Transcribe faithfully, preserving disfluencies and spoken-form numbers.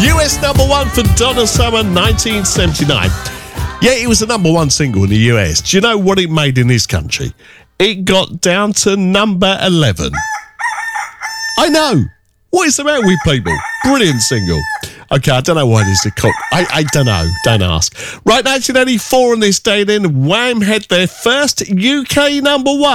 U S number one for Donna Summer, nineteen seventy-nine. Yeah, it was a number one single in the U S. Do you know what it made in this country? It got down to number eleven. I know. What is the matter with people? Brilliant single. Okay, I don't know why this is a cock. I, I don't know. Don't ask. Right, nineteen eighty-four on this day then, Wham had their first U K number one.